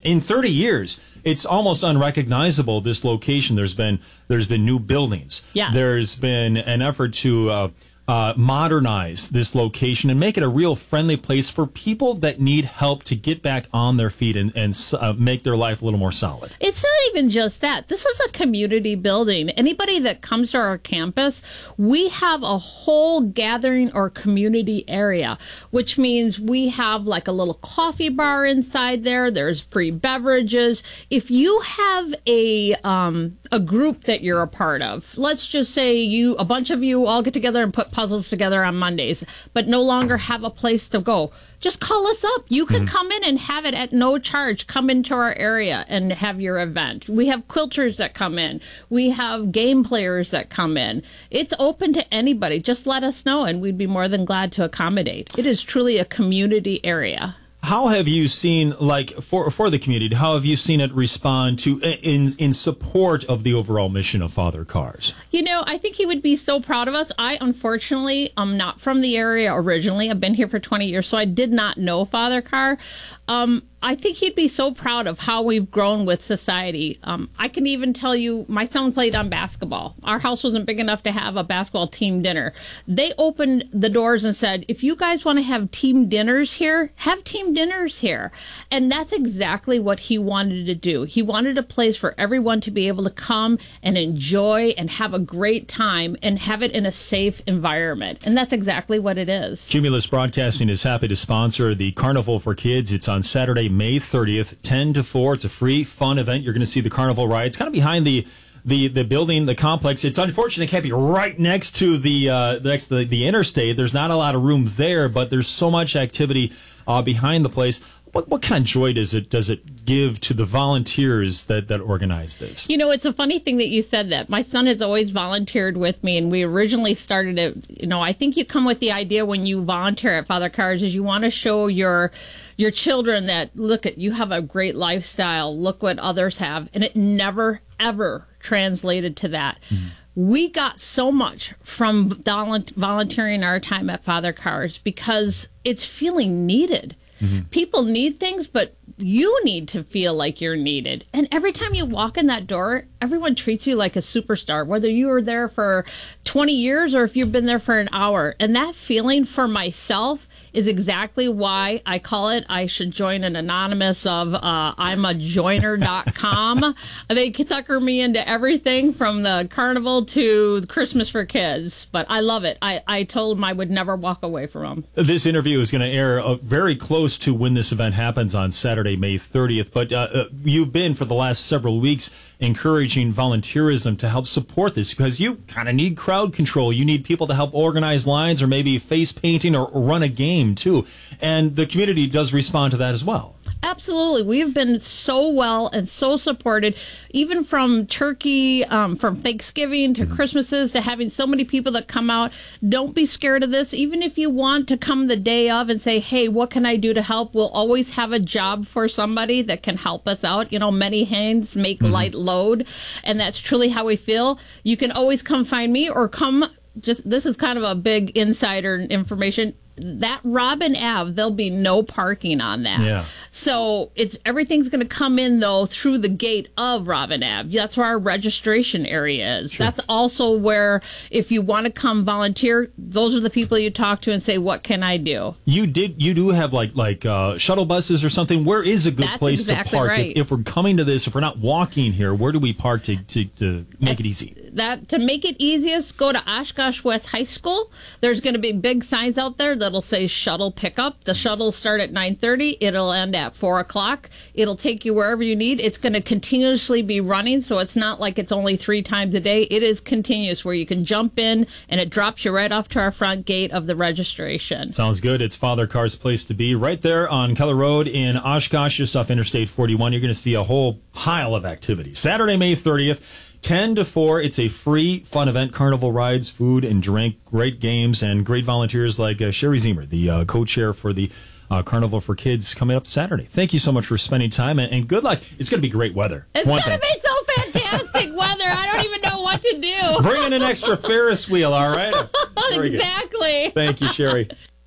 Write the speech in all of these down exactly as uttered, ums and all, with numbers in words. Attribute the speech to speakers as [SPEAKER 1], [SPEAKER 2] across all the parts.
[SPEAKER 1] in thirty years, it's almost unrecognizable, this location. There's been there's been new buildings.
[SPEAKER 2] Yes.
[SPEAKER 1] There's been an effort to uh, uh, modernize this location and make it a real friendly place for people that need help to get back on their feet and, and uh, make their life a little more solid.
[SPEAKER 2] It's not even just that. This is a community building. Anybody that comes to our campus, we have a whole gathering or community area, which means we have like a little coffee bar inside there. There's free beverages. If you have a um, a group that you're a part of, let's just say you a bunch of you all get together and put puzzles together on Mondays, but no longer have a place to go, just call us up. You can mm-hmm. come in and have it at no charge. Come into our area and have your event. We have quilters that come in. We have game players that come in. It's open to anybody. Just let us know, and we'd be more than glad to accommodate. It is truly a community area.
[SPEAKER 1] How have you seen, like, for for the community, how have you seen it respond to in in support of the overall mission of Father Carr's?
[SPEAKER 2] You know, I think he would be so proud of us. I, unfortunately, am not from the area originally. I've been here for twenty years, so I did not know Father Carr. Um, I think he'd be so proud of how we've grown with society. Um, I can even tell you, my son played on basketball. Our house wasn't big enough to have a basketball team dinner. They opened the doors and said, if you guys want to have team dinners here, have team dinners here. And that's exactly what he wanted to do. He wanted a place for everyone to be able to come and enjoy and have a great time and have it in a safe environment. And that's exactly what it is.
[SPEAKER 1] Cumulus Broadcasting is happy to sponsor the Carnival for Kids. It's on Saturday, May thirtieth, ten to four. It's a free, fun event. You're going to see the carnival ride. It's kind of behind the the, the building, the complex. It's unfortunate it can't be right next to the uh, next to the, the interstate. There's not a lot of room there, but there's so much activity uh, behind the place. What what kind of joy does it does it give to the volunteers that, that organize this?
[SPEAKER 2] You know, it's a funny thing that you said that. My son has always volunteered with me, and we originally started it. You know, I think you come with the idea when you volunteer at Father Carr's is you want to show your your children that, look, at you have a great lifestyle. Look what others have. And it never, ever translated to that. Mm. We got so much from volunteering our time at Father Carr's because it's feeling needed. Mm-hmm. People need things, but you need to feel like you're needed. And every time you walk in that door, everyone treats you like a superstar, whether you were there for twenty years or if you've been there for an hour. And that feeling for myself is exactly why I call it, I should join an anonymous of uh, I'm a joiner dot com. They sucker me into everything from the carnival to Christmas for kids. But I love it. I, I told them I would never walk away from them.
[SPEAKER 1] This interview is going to air uh, very close to when this event happens on Saturday, May thirtieth. But uh, uh, you've been, for the last several weeks, encouraging volunteerism to help support this because you kind of need crowd control. You need people to help organize lines or maybe face painting or, or run a game, too. And the community does respond to that as well.
[SPEAKER 2] Absolutely. We've been so well and so supported, even from turkey, um, from Thanksgiving to mm-hmm. Christmases, to having so many people that come out. Don't be scared of this. Even if you want to come the day of and say, hey, what can I do to help? We'll always have a job for somebody that can help us out. You know, many hands make mm-hmm. light load, and that's truly how we feel. You can always come find me or come, just this is kind of a big insider information. That Robin Ave, there'll be no parking on that.
[SPEAKER 1] Yeah.
[SPEAKER 2] So it's everything's going to come in, though, through the gate of Robin Ave. That's where our registration area is. Sure. That's also where, if you want to come volunteer, those are the people you talk to and say, what can I do? You did.
[SPEAKER 1] You do have, like, like uh, shuttle buses or something. Where is a good
[SPEAKER 2] That's
[SPEAKER 1] place
[SPEAKER 2] exactly
[SPEAKER 1] to park?
[SPEAKER 2] Right.
[SPEAKER 1] If, if we're coming to this, if we're not walking here, where do we park to, to, to make
[SPEAKER 2] That's,
[SPEAKER 1] it easy?
[SPEAKER 2] That To make it easiest, go to Oshkosh West High School. There's going to be big signs out there that'll say shuttle pickup. The shuttles start at nine thirty. It'll end at four o'clock. It'll take you wherever you need. It's going to continuously be running, so it's not like it's only three times a day. It is continuous where you can jump in, and it drops you right off to our front gate of the registration.
[SPEAKER 1] Sounds good. It's Father Carr's place to be. Right there on Keller Road in Oshkosh, just off Interstate forty-one. You're going to see a whole pile of activities. Saturday, May thirtieth. ten to four, it's a free, fun event. Carnival rides, food and drink, great games, and great volunteers like uh, Sherry Zemer, the uh, co-chair for the uh, Carnival for Kids, coming up Saturday. Thank you so much for spending time, and, and good luck. It's going to be great weather.
[SPEAKER 2] It's going to be so fantastic weather. I don't even know what to do.
[SPEAKER 1] Bring in an extra Ferris wheel, all right? Very
[SPEAKER 2] exactly.
[SPEAKER 1] Good. Thank you, Sherry.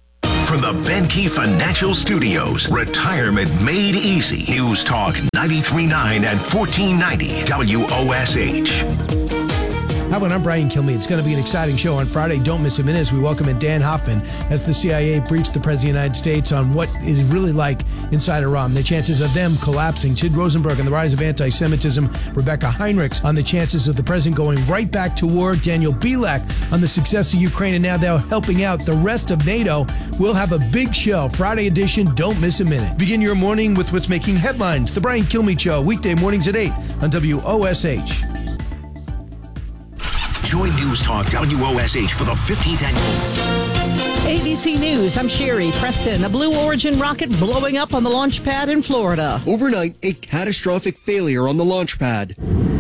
[SPEAKER 3] from the Benkey Financial Studios, Retirement Made Easy. News Talk ninety-three point nine and fourteen ninety W O S H.
[SPEAKER 4] How about I'm Brian Kilmeade? It's going to be an exciting show on Friday. Don't miss a minute as we welcome in Dan Hoffman as the C I A briefs the President of the United States on what it is really like inside Iran, the chances of them collapsing. Sid Rosenberg on the rise of anti-Semitism. Rebecca Heinrichs on the chances of the president going right back to war. Daniel Bilak on the success of Ukraine and now they're helping out the rest of NATO. We'll have a big show. Friday edition. Don't miss a minute. Begin your morning with what's making headlines. The Brian Kilmeade Show, weekday mornings at eight on W O S H.
[SPEAKER 3] Join News Talk W O S H for the fifteenth annual.
[SPEAKER 5] A B C News, I'm Sherry Preston. A Blue Origin rocket blowing up on the launch pad in Florida.
[SPEAKER 6] Overnight, a catastrophic failure on the launch pad.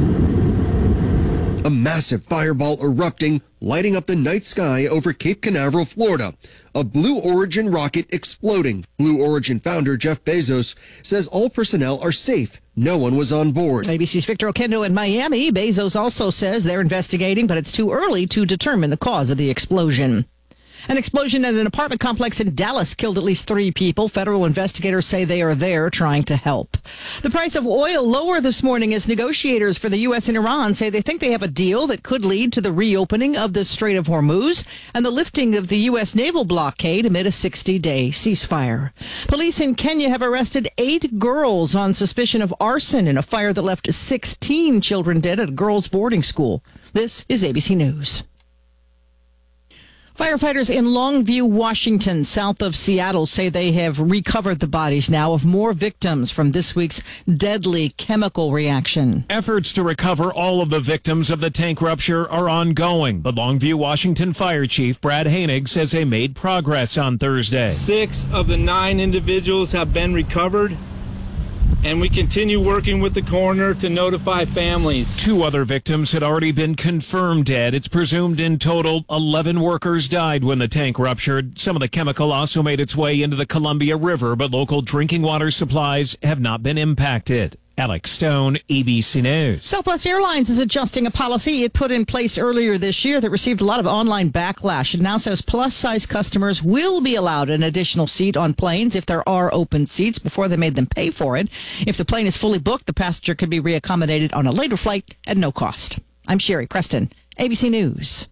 [SPEAKER 6] A massive fireball erupting, lighting up the night sky over Cape Canaveral, Florida. A Blue Origin rocket exploding. Blue Origin founder Jeff Bezos says all personnel are safe. No one was on board.
[SPEAKER 5] A B C's Victor Oquendo in Miami. Bezos also says they're investigating, but it's too early to determine the cause of the explosion. An explosion at an apartment complex in Dallas killed at least three people. Federal investigators say they are there trying to help. The price of oil lower this morning as negotiators for the U S and Iran say they think they have a deal that could lead to the reopening of the Strait of Hormuz and the lifting of the U S naval blockade amid a sixty-day ceasefire. Police in Kenya have arrested eight girls on suspicion of arson in a fire that left sixteen children dead at a girls' boarding school. This is A B C News. Firefighters in Longview, Washington, south of Seattle, say they have recovered the bodies now of more victims from this week's deadly chemical reaction.
[SPEAKER 7] Efforts to recover all of the victims of the tank rupture are ongoing. The Longview, Washington Fire Chief Brad Hainig says they made progress on Thursday.
[SPEAKER 8] Six of the nine individuals have been recovered, and we continue working with the coroner to notify families.
[SPEAKER 7] Two other victims had already been confirmed dead. It's presumed in total eleven workers died when the tank ruptured. Some of the chemical also made its way into the Columbia River, but local drinking water supplies have not been impacted. Alex Stone, A B C News.
[SPEAKER 5] Southwest Airlines is adjusting a policy it put in place earlier this year that received a lot of online backlash. It now says plus-size customers will be allowed an additional seat on planes if there are open seats. Before they made them pay for it. If the plane is fully booked, the passenger could be reaccommodated on a later flight at no cost. I'm Sherry Preston, A B C News.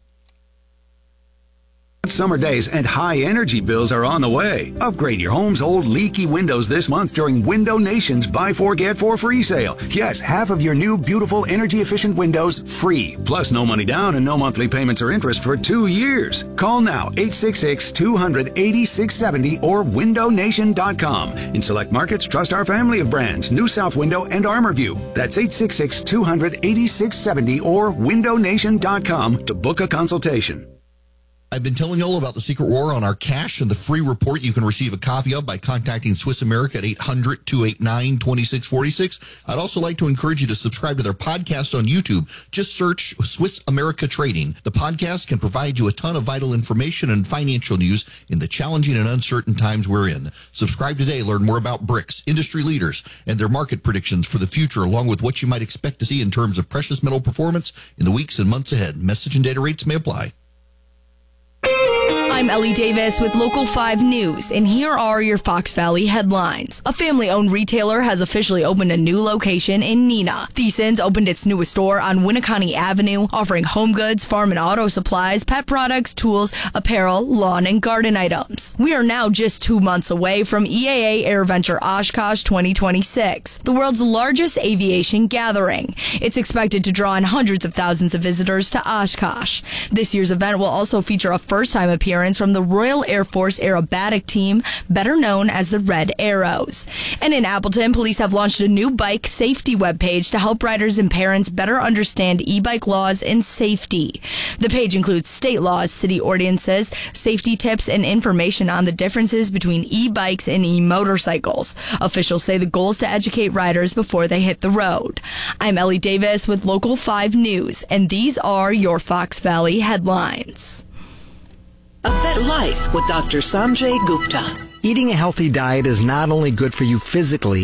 [SPEAKER 9] Summer days and high energy bills are on the way. Upgrade your home's old leaky windows this month during Window Nation's Buy Four Get Four free sale. Yes, half of your new beautiful energy efficient windows free. Plus no money down and no monthly payments or interest for two years. Call now eight six six, two hundred, eighty-six seventy or window nation dot com. In select markets, trust our family of brands, New South Window and ArmorView. That's eight six six, two hundred, eighty-six seventy or window nation dot com to book a consultation.
[SPEAKER 10] I've been telling you all about the Secret War on our cash and the free report you can receive a copy of by contacting Swiss America at eight hundred, two eight nine, two six four six. I'd also like to encourage you to subscribe to their podcast on YouTube. Just search Swiss America Trading. The podcast can provide you a ton of vital information and financial news in the challenging and uncertain times we're in. Subscribe today. Learn more about B R I C S, industry leaders, and their market predictions for the future, along with what you might expect to see in terms of precious metal performance in the weeks and months ahead. Message and data rates may apply.
[SPEAKER 11] I'm Ellie Davis with Local five News, and here are your Fox Valley headlines. A family-owned retailer has officially opened a new location in Neenah. Thiessen's opened its newest store on Winneconne Avenue, offering home goods, farm and auto supplies, pet products, tools, apparel, lawn and garden items. We are now just two months away from E A A AirVenture Oshkosh twenty twenty-six, the world's largest aviation gathering. It's expected to draw in hundreds of thousands of visitors to Oshkosh. This year's event will also feature a first-time appearance from the Royal Air Force Aerobatic Team, better known as the Red Arrows. And in Appleton, police have launched a new bike safety webpage to help riders and parents better understand e-bike laws and safety. The page includes state laws, city ordinances, safety tips, and information on the differences between e-bikes and e-motorcycles. Officials say the goal is to educate riders before they hit the road. I'm Ellie Davis with Local five News, and these are your Fox Valley headlines.
[SPEAKER 12] A Vet Life with Doctor Sanjay Gupta.
[SPEAKER 13] Eating a healthy diet is not only good for you physically,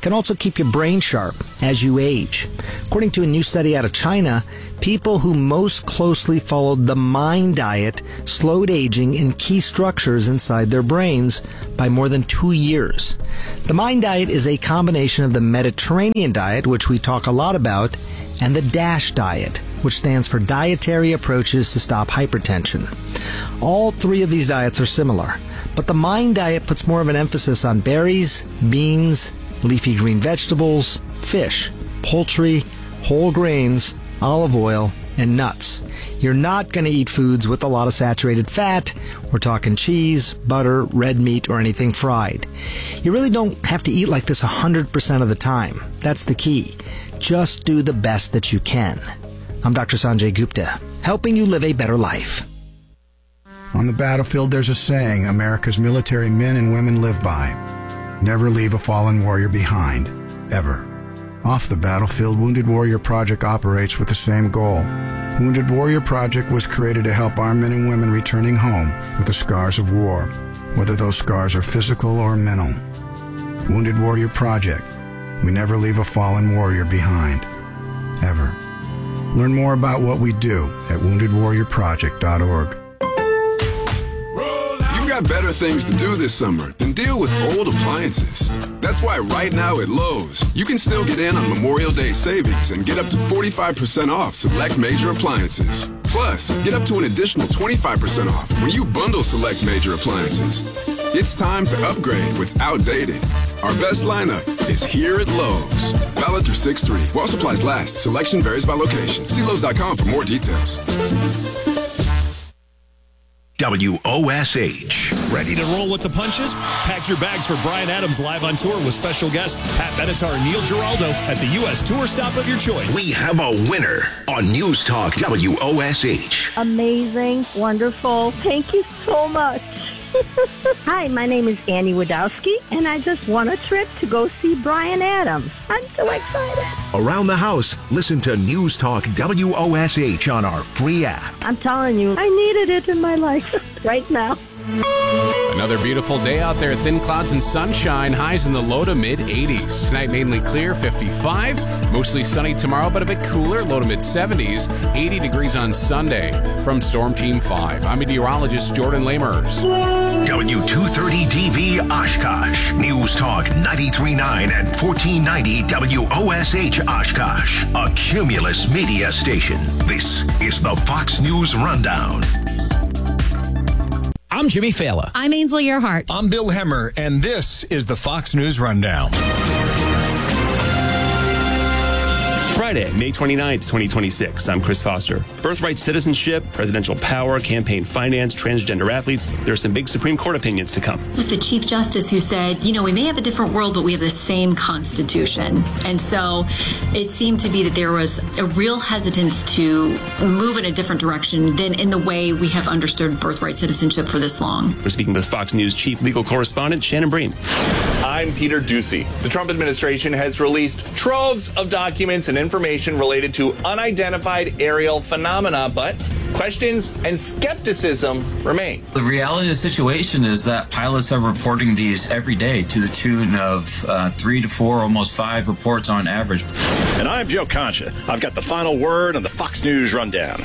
[SPEAKER 13] can also keep your brain sharp as you age. According to a new study out of China, people who most closely followed the MIND diet slowed aging in key structures inside their brains by more than two years. The MIND diet is a combination of the Mediterranean diet, which we talk a lot about, and the DASH diet, which stands for Dietary Approaches to Stop Hypertension. All three of these diets are similar, but the MIND diet puts more of an emphasis on berries, beans, leafy green vegetables, fish, poultry, whole grains, olive oil, and nuts. You're not going to eat foods with a lot of saturated fat. We're talking cheese, butter, red meat, or anything fried. You really don't have to eat like this one hundred percent of the time. That's the key. Just do the best that you can. I'm Doctor Sanjay Gupta, helping you live a better life.
[SPEAKER 14] On the battlefield, there's a saying America's military men and women live by. Never leave a fallen warrior behind, ever. Off the battlefield, Wounded Warrior Project operates with the same goal. Wounded Warrior Project was created to help our men and women returning home with the scars of war, whether those scars are physical or mental. Wounded Warrior Project. We never leave a fallen warrior behind, ever. Learn more about what we do at wounded warrior project dot org.
[SPEAKER 15] You've got better things to do this summer than deal with old appliances. That's why right now at Lowe's, you can still get in on Memorial Day savings and get up to forty-five percent off select major appliances. Plus, get up to an additional twenty-five percent off when you bundle select major appliances. It's time to upgrade what's outdated. Our best lineup is here at Lowe's. Valid through six three. While supplies last. Selection varies by location. See Lowe's dot com for more details.
[SPEAKER 3] W O S H.
[SPEAKER 16] Ready to roll with the punches? Pack your bags for Bryan Adams live on tour with special guests Pat Benatar and Neil Giraldo at the U S tour stop of your choice.
[SPEAKER 3] We have a winner on News Talk W O S H.
[SPEAKER 17] Amazing, wonderful. Thank you so much. Hi, my name is Annie Wadowski, and I just won a trip to go see Bryan Adams. I'm so excited.
[SPEAKER 3] Around the house, listen to News Talk W O S H on our free app.
[SPEAKER 17] I'm telling you, I needed it in my life right now.
[SPEAKER 18] Another beautiful day out there. Thin clouds and sunshine. Highs in the low to mid eighties. Tonight mainly clear, fifty-five. Mostly sunny tomorrow, but a bit cooler, low to mid seventies. eighty degrees on Sunday. From Storm Team five, I'm meteorologist Jordan Lamers.
[SPEAKER 3] W two thirty D B Oshkosh. News Talk ninety-three point nine and fourteen ninety W O S H Oshkosh. A Cumulus media station. This is the Fox News Rundown.
[SPEAKER 19] I'm Jimmy Fallon.
[SPEAKER 20] I'm Ainsley Earhart.
[SPEAKER 19] I'm Bill Hemmer, and this is the Fox News Rundown.
[SPEAKER 21] Friday, May twenty-ninth, twenty twenty-six. I'm Chris Foster. Birthright citizenship, presidential power, campaign finance, transgender athletes. There are some big Supreme Court opinions to come.
[SPEAKER 22] It was the Chief Justice who said, you know, we may have a different world, but we have the same Constitution. And so it seemed to be that there was a real hesitance to move in a different direction than in the way we have understood birthright citizenship for this long.
[SPEAKER 21] We're speaking with Fox News chief legal correspondent Shannon Bream.
[SPEAKER 23] I'm Peter Ducey. The Trump administration has released troves of documents and information related to unidentified aerial phenomena, but questions and skepticism remain.
[SPEAKER 24] The reality of the situation is that pilots are reporting these every day to the tune of uh, three to four, almost five reports on average.
[SPEAKER 25] And I'm Joe Concha. I've got the final word on the Fox News Rundown.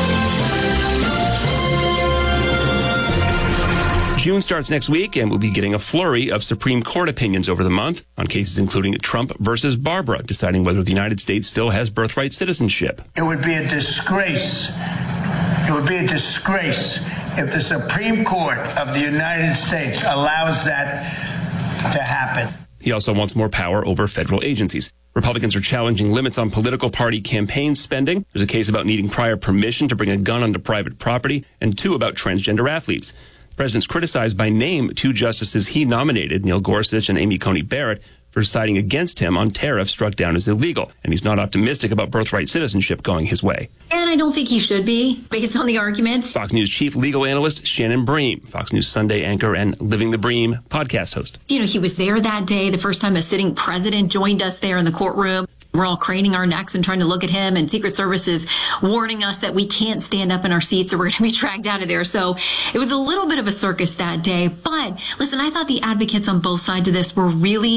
[SPEAKER 21] June starts next week, and we'll be getting a flurry of Supreme Court opinions over the month on cases including Trump versus Barbara, deciding whether the United States still has birthright citizenship.
[SPEAKER 26] It would be a disgrace. It would be a disgrace if the Supreme Court of the United States allows that to happen.
[SPEAKER 21] He also wants more power over federal agencies. Republicans are challenging limits on political party campaign spending. There's a case about needing prior permission to bring a gun onto private property, and two about transgender athletes. The president's criticized by name two justices he nominated, Neil Gorsuch and Amy Coney Barrett, for siding against him on tariffs struck down as illegal. And he's not optimistic about birthright citizenship going his way.
[SPEAKER 22] And I don't think he should be, based on the arguments.
[SPEAKER 21] Fox News chief legal analyst Shannon Bream, Fox News Sunday anchor and Living the Bream podcast host.
[SPEAKER 22] You know, he was there that day, the first time a sitting president joined us there in the courtroom. We're all craning our necks and trying to look at him, and Secret Service is warning us that we can't stand up in our seats or we're going to be dragged out of there. So it was a little bit of a circus that day. But listen, I thought the advocates on both sides of this were really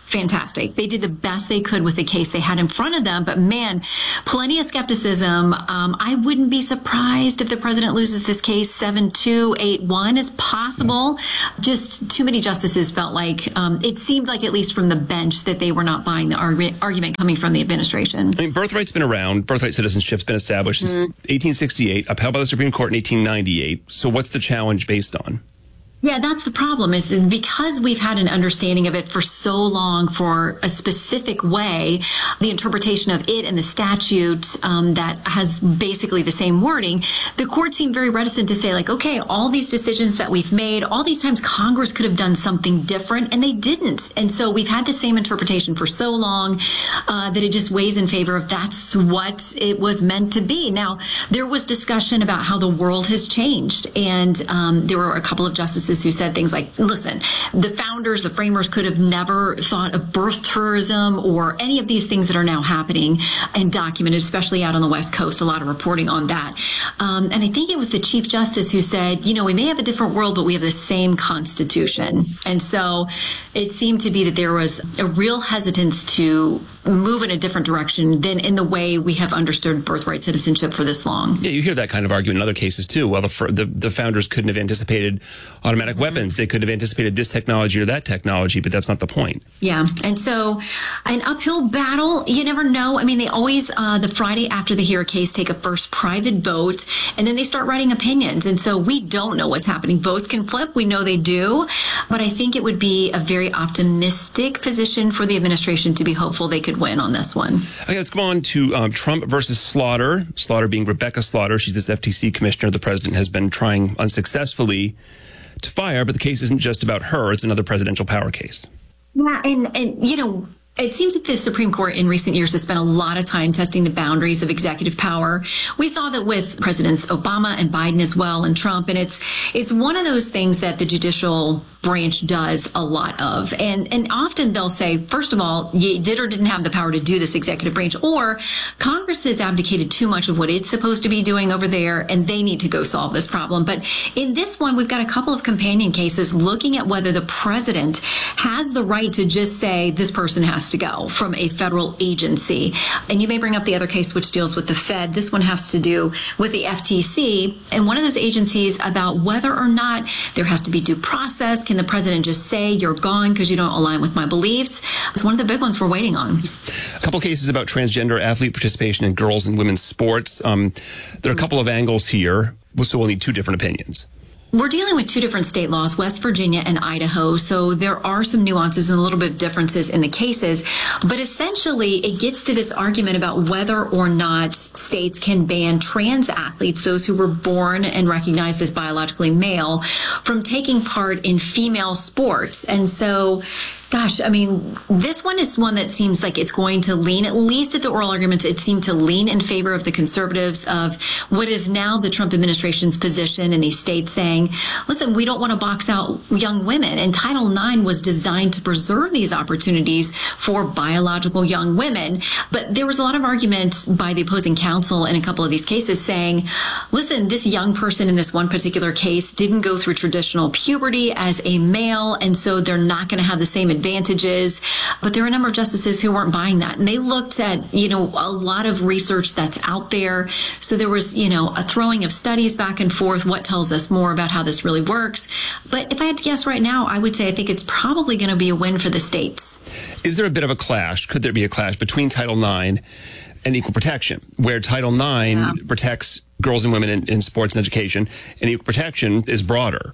[SPEAKER 22] fantastic. They did the best they could with the case they had in front of them. But man, plenty of skepticism. Um, I wouldn't be surprised if the president loses this case seven two, eight one is possible. Just too many justices felt like um, it seemed like, at least from the bench, that they were not buying the argument, argument coming from the administration.
[SPEAKER 21] I mean, birthright's been around. Birthright citizenship's been established since mm-hmm. eighteen sixty-eight, upheld by the Supreme Court in eighteen ninety-eight. So what's the challenge based on?
[SPEAKER 22] Yeah, that's the problem, is that because we've had an understanding of it for so long for a specific way, the interpretation of it and the statute um, that has basically the same wording, the court seemed very reticent to say, like, okay, all these decisions that we've made, all these times Congress could have done something different, and they didn't. And so we've had the same interpretation for so long uh, that it just weighs in favor of that's what it was meant to be. Now, there was discussion about how the world has changed, and um, there were a couple of justices who said things like, listen, the founders, the framers could have never thought of birth tourism or any of these things that are now happening and documented, especially out on the West Coast, a lot of reporting on that. Um, and I think it was the Chief Justice who said, you know, we may have a different world, but we have the same Constitution. And so it seemed to be that there was a real hesitance to move in a different direction than in the way we have understood birthright citizenship for this long.
[SPEAKER 21] Yeah, you hear that kind of argument in other cases too. Well, the the, the founders couldn't have anticipated automatic mm-hmm. weapons. They could have anticipated this technology or that technology, but that's not the point.
[SPEAKER 22] Yeah, and so an uphill battle, you never know. I mean, they always, uh, the Friday after the hear case, take a first private vote, and then they start writing opinions. And so we don't know what's happening. Votes can flip. We know they do. But I think it would be a very optimistic position for the administration to be hopeful they could win on this one.
[SPEAKER 21] Okay, let's go on to um, Trump versus Slaughter. Slaughter being Rebecca Slaughter. She's this F T C commissioner the president has been trying unsuccessfully to fire, but the case isn't just about her. It's another presidential power case.
[SPEAKER 22] Yeah, and, and you know, it seems that the Supreme Court in recent years has spent a lot of time testing the boundaries of executive power. We saw that with Presidents Obama and Biden as well, and Trump, and it's it's one of those things that the judicial branch does a lot of. And and often they'll say, first of all, you did or didn't have the power to do this executive branch, or Congress has abdicated too much of what it's supposed to be doing over there, and they need to go solve this problem. But in this one, we've got a couple of companion cases looking at whether the president has the right to just say this person has to go from a federal agency. And you may bring up the other case which deals with the Fed. This one has to do with the F T C and one of those agencies about whether or not there has to be due process. Can the president just say you're gone because you don't align with my beliefs? It's one of the big ones we're waiting on.
[SPEAKER 21] A couple cases about transgender athlete participation in girls and women's sports. Um, there are a couple of angles here, so we'll need two different opinions.
[SPEAKER 22] We're dealing with two different state laws, West Virginia and Idaho, so there are some nuances and a little bit of differences in the cases. But essentially, it gets to this argument about whether or not states can ban trans athletes, those who were born and recognized as biologically male, from taking part in female sports. And so, gosh, I mean, this one is one that seems like it's going to lean, at least at the oral arguments, it seemed to lean in favor of the conservatives, of what is now the Trump administration's position in these states saying, listen, we don't want to box out young women. And Title nine was designed to preserve these opportunities for biological young women. But there was a lot of argument by the opposing counsel in a couple of these cases saying, listen, this young person in this one particular case didn't go through traditional puberty as a male, and so they're not going to have the same advantages. But there are a number of justices who weren't buying that. And they looked at, you know, a lot of research that's out there. So there was, you know, a throwing of studies back and forth. What tells us more about how this really works? But if I had to guess right now, I would say I think it's probably going to be a win for the states.
[SPEAKER 21] Is there a bit of a clash? Could there be a clash between Title nine and equal protection, where Title nine yeah. protects girls and women in, in sports and education, and equal protection is broader?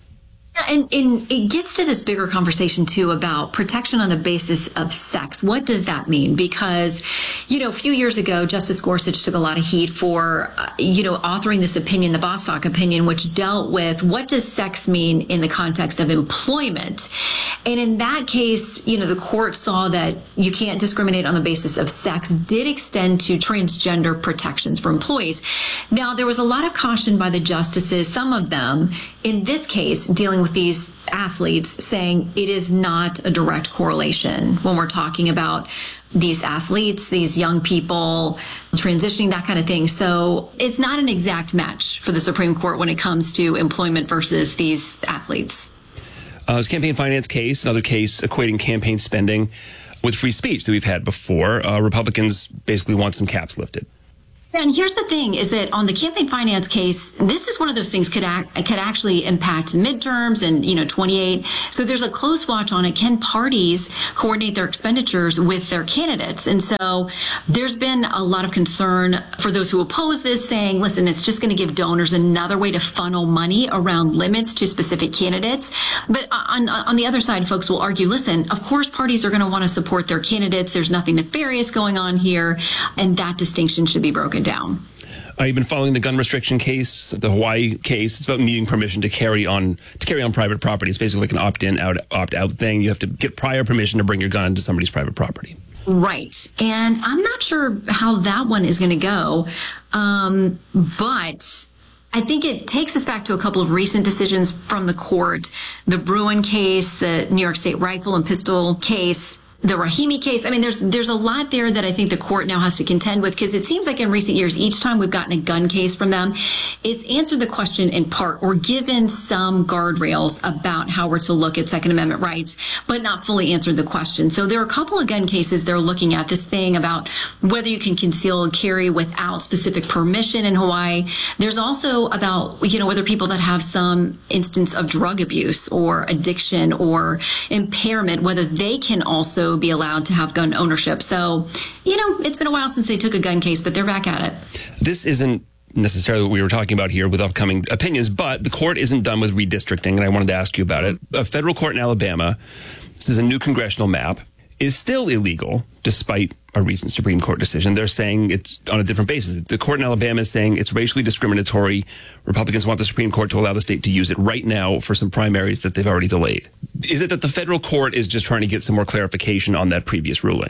[SPEAKER 22] And, and it gets to this bigger conversation, too, about protection on the basis of sex. What does that mean? Because, you know, a few years ago, Justice Gorsuch took a lot of heat for, uh, you know, authoring this opinion, the Bostock opinion, which dealt with what does sex mean in the context of employment. And in that case, you know, the court saw that you can't discriminate on the basis of sex, did extend to transgender protections for employees. Now, there was a lot of caution by the justices, some of them, in this case, dealing with these athletes, saying it is not a direct correlation when we're talking about these athletes, these young people transitioning, that kind of thing. So it's not an exact match for the Supreme Court when it comes to employment versus these athletes.
[SPEAKER 21] Uh, his campaign finance case, another case equating campaign spending with free speech that we've had before. Uh, Republicans basically want some caps lifted.
[SPEAKER 22] And here's the thing is that on the campaign finance case, this is one of those things could act, could actually impact the midterms and, you know, twenty-eight. So there's a close watch on it. Can parties coordinate their expenditures with their candidates? And so there's been a lot of concern for those who oppose this, saying, listen, it's just going to give donors another way to funnel money around limits to specific candidates. But on, on the other side, folks will argue, listen, of course, parties are going to want to support their candidates. There's nothing nefarious going on here. And that distinction should be broken down.
[SPEAKER 21] Uh, you've been following the gun restriction case, the Hawaii case. It's about needing permission to carry on to carry on private property. It's basically like an opt-in, out, opt-out thing. You have to get prior permission to bring your gun into somebody's private property.
[SPEAKER 22] Right. And I'm not sure how that one is going to go. Um, but I think it takes us back to a couple of recent decisions from the court. The Bruin case, the New York State rifle and pistol case, the Rahimi case. I mean, there's there's a lot there that I think the court now has to contend with, because it seems like in recent years, each time we've gotten a gun case from them, it's answered the question in part or given some guardrails about how we're to look at Second Amendment rights, but not fully answered the question. So there are a couple of gun cases they're looking at, this thing about whether you can conceal and carry without specific permission in Hawaii. There's also about, you know, whether people that have some instance of drug abuse or addiction or impairment, whether they can also be allowed to have gun ownership. So, you know, it's been a while since they took a gun case, but they're back at it.
[SPEAKER 21] This isn't necessarily what we were talking about here with upcoming opinions, but the court isn't done with redistricting, and I wanted to ask you about it. A federal court in Alabama, this is a new congressional map, is still illegal despite a recent Supreme Court decision. They're saying it's on a different basis. The court in Alabama is saying it's racially discriminatory. Republicans want the Supreme Court to allow the state to use it right now for some primaries that they've already delayed. Is it that the federal court is just trying to get some more clarification on that previous ruling?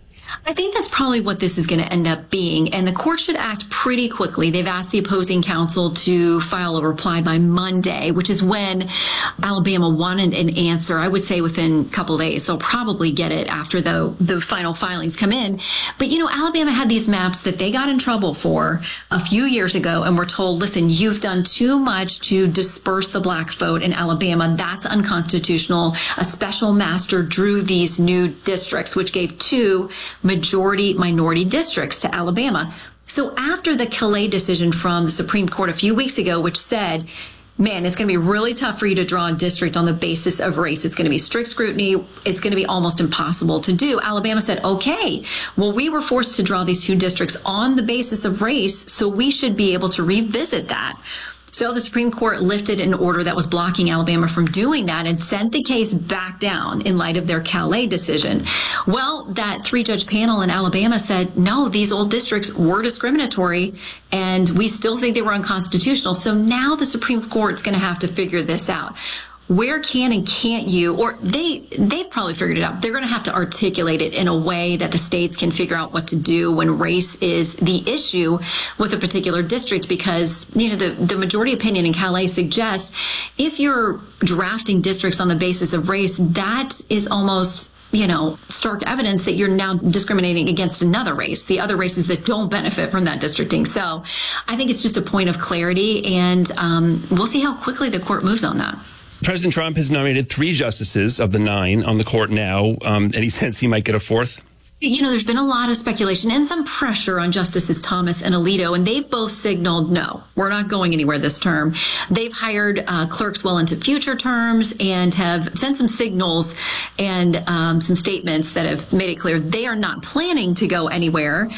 [SPEAKER 22] I think that's probably what this is going to end up being. And the court should act pretty quickly. They've asked the opposing counsel to file a reply by Monday, which is when Alabama wanted an answer. I would say within a couple of days. They'll probably get it after the, the final filings come in. But, you know, Alabama had these maps that they got in trouble for a few years ago and were told, listen, you've done too much to disperse the black vote in Alabama. That's unconstitutional. A special master drew these new districts, which gave two majority minority districts to Alabama. So after the Calais decision from the Supreme Court a few weeks ago, which said, man, it's going to be really tough for you to draw a district on the basis of race. It's going to be strict scrutiny. It's going to be almost impossible to do. Alabama said, okay, well, we were forced to draw these two districts on the basis of race, so we should be able to revisit that. So the Supreme Court lifted an order that was blocking Alabama from doing that and sent the case back down in light of their Calais decision. Well, that three-judge panel in Alabama said, no, these old districts were discriminatory, and we still think they were unconstitutional. So now the Supreme Court's going to have to figure this out. Where can and can't you, or they, they've probably figured it out. They're going to have to articulate it in a way that the states can figure out what to do when race is the issue with a particular district, because, you know, the, the majority opinion in Calais suggests if you're drafting districts on the basis of race, that is almost, you know, stark evidence that you're now discriminating against another race, the other races that don't benefit from that districting. So I think it's just a point of clarity, and um, we'll see how quickly the court moves on that.
[SPEAKER 21] President Trump has nominated three justices of the nine on the court now. Um, any sense he might get a fourth?
[SPEAKER 22] You know, there's been a lot of speculation and some pressure on Justices Thomas and Alito, and they've both signaled, no, we're not going anywhere this term. They've hired uh, clerks well into future terms and have sent some signals and um, some statements that have made it clear they are not planning to go anywhere.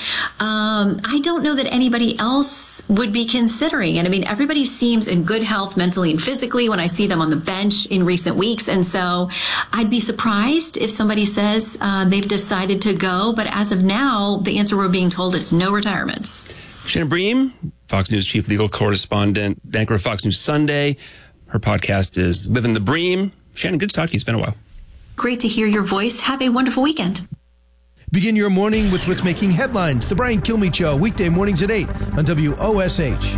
[SPEAKER 22] Um, I don't know that anybody else would be considering it. I mean, everybody seems in good health mentally and physically when I see them on the bench in recent weeks, and so I'd be surprised if somebody says uh, they've decided to go. But as of now, the answer we're being told is no retirements.
[SPEAKER 21] Shannon Bream, Fox News chief legal correspondent, anchor of Fox News Sunday. Her podcast is Living the Bream. Shannon, good to talk to you. It's been a while.
[SPEAKER 22] Great to hear your voice. Have a wonderful weekend.
[SPEAKER 1] Begin your morning with what's making headlines. The Brian Kilmeade Show, weekday mornings at eight on W O S H.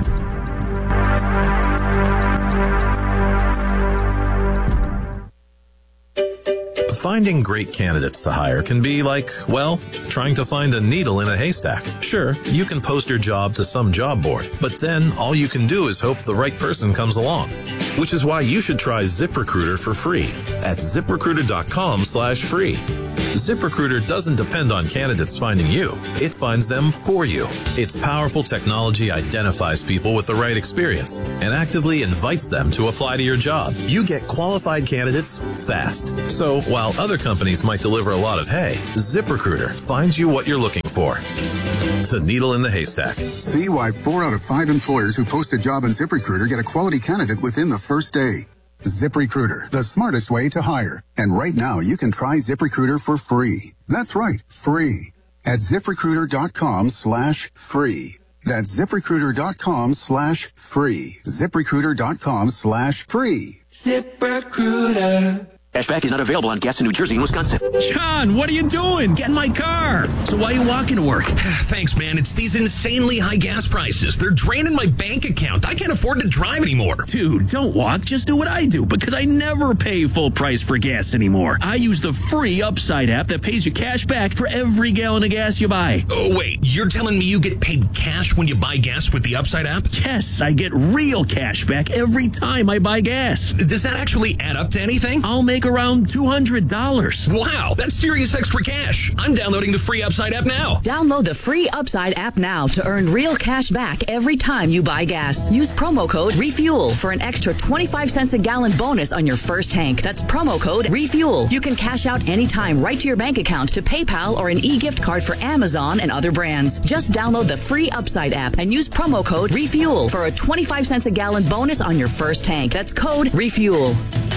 [SPEAKER 2] Finding great candidates to hire can be like, well, trying to find a needle in a haystack. Sure, you can post your job to some job board, but then all you can do is hope the right person comes along. Which is why you should try ZipRecruiter for free at ZipRecruiter.com slash free. ZipRecruiter doesn't depend on candidates finding you. It finds them for you. Its powerful technology identifies people with the right experience and actively invites them to apply to your job. You get qualified candidates fast. So while other companies might deliver a lot of hay, ZipRecruiter finds you what you're looking for. The needle in the haystack.
[SPEAKER 4] See why four out of five employers who post a job on ZipRecruiter get a quality candidate within the first day. ZipRecruiter, the smartest way to hire. And right now, you can try ZipRecruiter for free. That's right, free. At ZipRecruiter.com slash free. That's ZipRecruiter.com slash free. ZipRecruiter.com slash free.
[SPEAKER 6] ZipRecruiter.
[SPEAKER 7] Cashback is not available on gas in New Jersey and Wisconsin.
[SPEAKER 8] John, what are you doing? Get in my car. So why are you walking to work?
[SPEAKER 20] Thanks, man. It's these insanely high gas prices. They're draining my bank account. I can't afford to drive anymore.
[SPEAKER 8] Dude, don't walk. Just do what I do, because I never pay full price for gas anymore. I use the free Upside app that pays you cash back for every gallon of gas you buy.
[SPEAKER 20] Oh, wait. You're telling me you get paid cash when you buy gas with the Upside app?
[SPEAKER 8] Yes, I get real cash back every time I buy gas.
[SPEAKER 20] Does that actually add up to anything?
[SPEAKER 8] I'll make around two hundred dollars.
[SPEAKER 20] Wow, that's serious extra cash. I'm downloading the free Upside app now.
[SPEAKER 27] Download the free Upside app now to earn real cash back every time you buy gas. Use promo code REFUEL for an extra twenty-five cents a gallon bonus on your first tank. That's promo code REFUEL. You can cash out anytime right to your bank account, to PayPal, or an e-gift card for Amazon and other brands. Just download the free Upside app and use promo code REFUEL for a twenty-five cents a gallon bonus on your first tank. That's code REFUEL.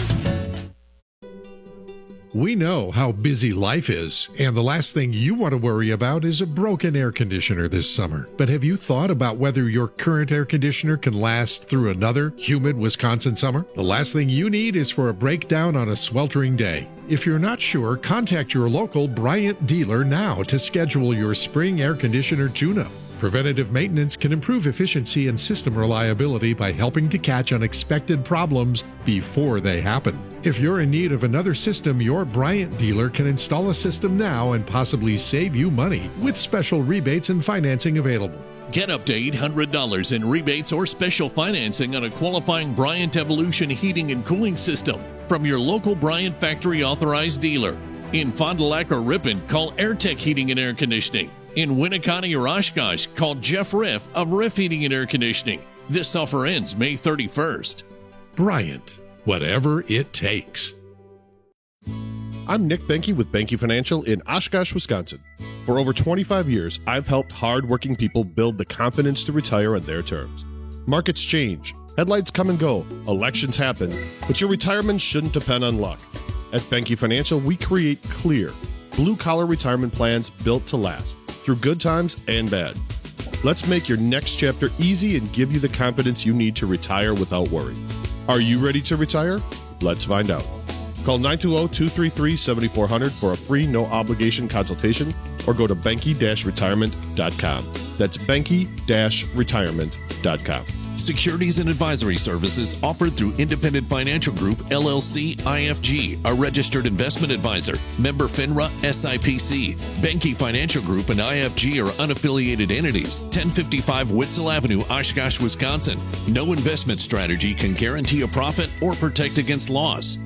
[SPEAKER 28] We know how busy life is, and the last thing you want to worry about is a broken air conditioner this summer. But have you thought about whether your current air conditioner can last through another humid Wisconsin summer? The last thing you need is for a breakdown on a sweltering day. If you're not sure, contact your local Bryant dealer now to schedule your spring air conditioner tune-up. Preventative maintenance can improve efficiency and system reliability by helping to catch unexpected problems before they happen. If you're in need of another system, your Bryant dealer can install a system now and possibly save you money with special rebates and financing available.
[SPEAKER 29] Get up to eight hundred dollars in rebates or special financing on a qualifying Bryant Evolution heating and cooling system from your local Bryant factory authorized dealer. In Fond du Lac or Ripon, call AirTech Heating and Air Conditioning. In Winneconne or Oshkosh, call Jeff Riff of Riff Heating and Air Conditioning. This offer ends May thirty-first.
[SPEAKER 28] Bryant, whatever it takes.
[SPEAKER 30] I'm Nick Benke with Benke Financial in Oshkosh, Wisconsin. For over twenty-five years, I've helped hard-working people build the confidence to retire on their terms. Markets change, headlights come and go, elections happen, but your retirement shouldn't depend on luck. At Benke Financial, we create clear, blue-collar retirement plans built to last, through good times and bad. Let's make your next chapter easy and give you the confidence you need to retire without worry. Are you ready to retire? Let's find out. Call nine two zero, two three three, seven four zero zero for a free no-obligation consultation or go to benke dash retirement dot com. That's benke dash retirement dot com.
[SPEAKER 29] Securities and advisory services offered through Independent Financial Group, L L C, I F G, a registered investment advisor. Member FINRA, S I P C. Benke Financial Group and I F G are unaffiliated entities. ten fifty-five Witzel Avenue, Oshkosh, Wisconsin. No investment strategy can guarantee a profit or protect against loss.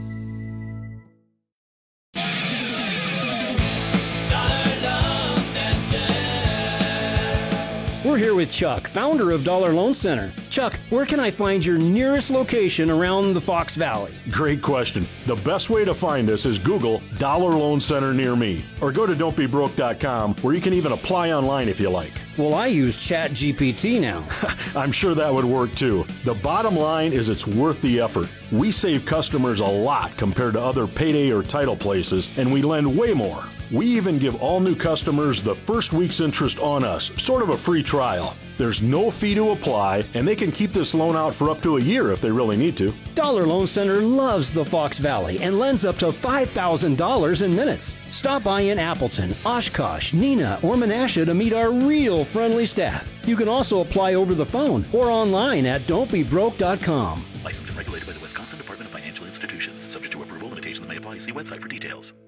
[SPEAKER 31] We're here with Chuck, founder of Dollar Loan Center. Chuck, where can I find your nearest location around the Fox Valley?
[SPEAKER 32] Great question. The best way to find us is Google Dollar Loan Center near me, or go to don't be broke dot com, where you can even apply online if you like.
[SPEAKER 31] Well, I use Chat G P T now.
[SPEAKER 32] I'm sure that would work too. The bottom line is it's worth the effort. We save customers a lot compared to other payday or title places, and we lend way more. We even give all new customers the first week's interest on us, sort of a free trial. There's no fee to apply, and they can keep this loan out for up to a year if they really need to.
[SPEAKER 31] Dollar Loan Center loves the Fox Valley and lends up to five thousand dollars in minutes. Stop by in Appleton, Oshkosh, Neenah, or Menasha to meet our real friendly staff. You can also apply over the phone or online at don't be broke dot com.
[SPEAKER 33] Licensed and regulated by the Wisconsin Department of Financial Institutions. Subject to approval, limitations may apply. See website for details.